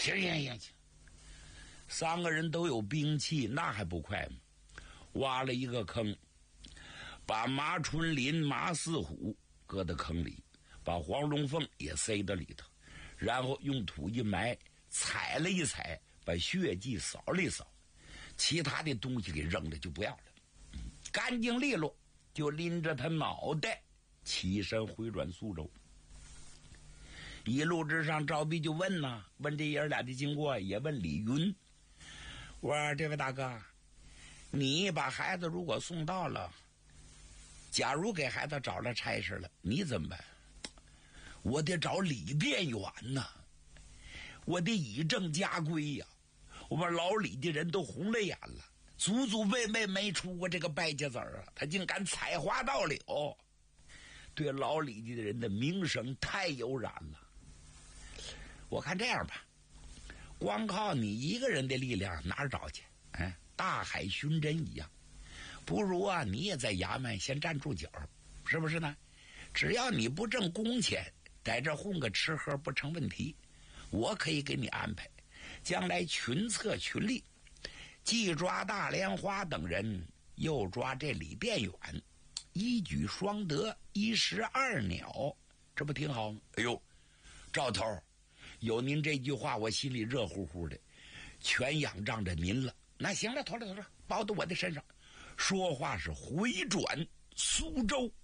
行，三个人都有兵器，那还不快吗？挖了一个坑，把马春林、马四虎搁到坑里，把黄龙凤也塞到里头，然后用土一埋，踩了一踩，把血迹扫了一扫，其他的东西给扔了就不要了，干净利落，就拎着他脑袋起身回转苏州。一路之上，赵弼就问问这爷俩的经过，也问李云。我说这位大哥，你把孩子如果送到了，假如给孩子找了差事了，你怎么办？我得找李店员呐，我得以正家规呀。我把老李的人都红了眼了，祖祖辈辈没出过这个败家子儿啊，他竟敢采花盗柳，对老李家的人的名声太有染了。我看这样吧，光靠你一个人的力量哪儿找去？大海寻针一样，不如你也在衙门先站住脚，是不是呢？只要你不挣工钱，在这混个吃喝不成问题，我可以给你安排，将来群策群力，既抓大莲花等人，又抓这李店远，一举双得，一石二鸟，这不挺好吗？哎呦，赵头，有您这句话，我心里热乎乎的，全仰仗着您了。那行了，头了，包到我的身上。说话是回转苏州。